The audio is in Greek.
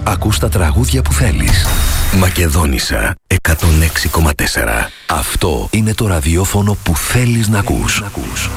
Ακούς τα τραγούδια που θέλεις. Μακεδόνισσα 106,4. Αυτό είναι το ραδιόφωνο που θέλεις να ακούς.